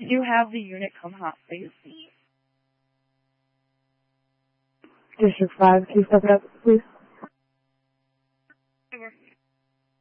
Can you have the unit come hot, please? District 5, can you step it up, please?